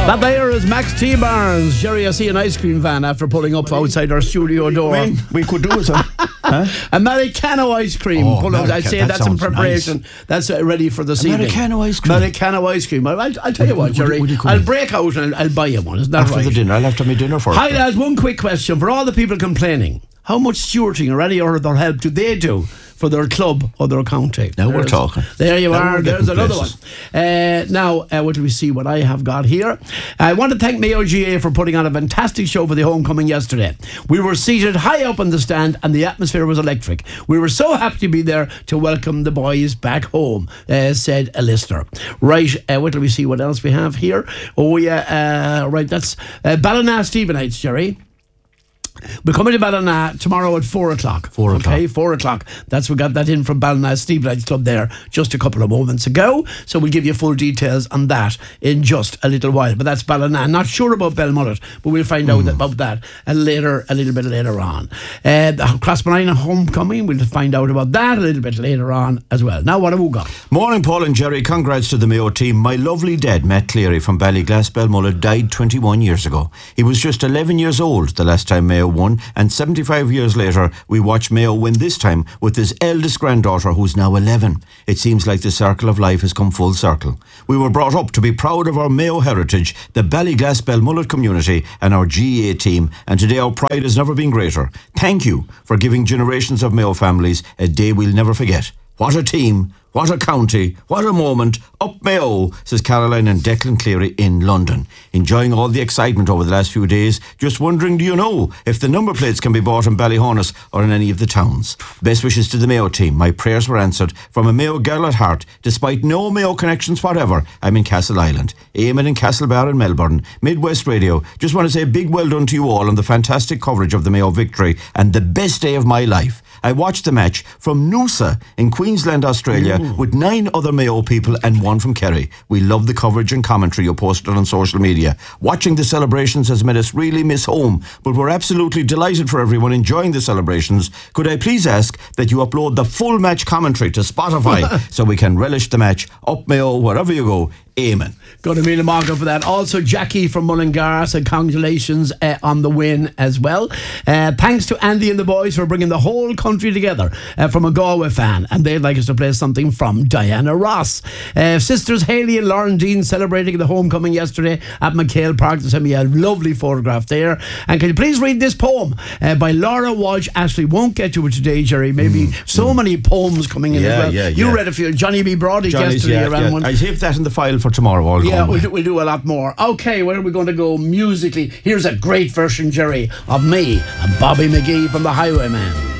That there is Max T. Barnes. Jerry, I see an ice cream van after pulling up outside our studio door. We could do it, huh? Americano ice cream. I'd say that's in preparation. Nice. That's ready for this evening. Americano ice cream. Americano ice cream. I'll tell you what, Jerry. I'll break out and I'll buy you one. Isn't that after right? The dinner. I'll have to have my dinner first. Hi, lads. One quick question for all the people complaining. How much stewarding or any other help do they do for their club or their county? Now we're talking. There you are. There's another one. Now, what do we see? What I have got here. I want to thank Mayo GA for putting on a fantastic show for the homecoming yesterday. We were seated high up on the stand and the atmosphere was electric. We were so happy to be there to welcome the boys back home, said a listener. Right, what do we see? What else we have here? Oh, yeah, right, that's Ballina Stephenites, Jerry. We're coming to Ballina tomorrow at 4 o'clock. 4 o'clock. Okay, 4 o'clock. We got that in from Ballina Stephenites Club there just a couple of moments ago. So we'll give you full details on that in just a little while. But that's Ballina. Not sure about Belmullet, but we'll find out about that a little bit later on. The Crossmolina homecoming, we'll find out about that a little bit later on as well. Now, what have we got? Morning, Paul and Jerry. Congrats to the Mayo team. My lovely dad, Matt Cleary from Ballyglass, Belmullet, died 21 years ago. He was just 11 years old the last time Mayo won, and 75 years later we watch Mayo win, this time with his eldest granddaughter, who's now 11. It seems like the circle of life has come full circle. We were brought up to be proud of our Mayo heritage, the Ballyglass Belmullet community and our GA team, and today our pride has never been greater. Thank you for giving generations of Mayo families a day we'll never forget. What a team, what a county, what a moment. Up Mayo, says Caroline and Declan Cleary in London. Enjoying all the excitement over the last few days. Just wondering, do you know if the number plates can be bought in Ballyhonus or in any of the towns? Best wishes to the Mayo team. My prayers were answered from a Mayo girl at heart. Despite no Mayo connections whatever, I'm in Castle Island. Eamon in Castlebar in Melbourne. Midwest Radio. Just want to say a big well done to you all on the fantastic coverage of the Mayo victory and the best day of my life. I watched the match from Noosa in Queensland, Australia, with 9 other Mayo people and 1 from Kerry. We love the coverage and commentary you posted on social media. Watching the celebrations has made us really miss home, but we're absolutely delighted for everyone enjoying the celebrations. Could I please ask that you upload the full match commentary to Spotify so we can relish the match? Up Mayo, wherever you go. Amen. Got a million marker for that. Also, Jackie from Mullingar said congratulations on the win as well. Thanks to Andy and the boys for bringing the whole country together from a Galway fan, and they'd like us to play something from Diana Ross. Sisters Hayley and Lauren Dean celebrating the homecoming yesterday at McHale Park. They sent me a lovely photograph there. And can you please read this poem by Laura Walsh? Ashley won't get to it today, Jerry. Maybe so many poems coming in as well. You read a few. Johnny B. Brody yesterday around one. I'll save that in the file for tomorrow. We'll do a lot more. Okay, where are we going to go musically? Here's a great version, Jerry, of me and Bobby McGee from The Highwayman.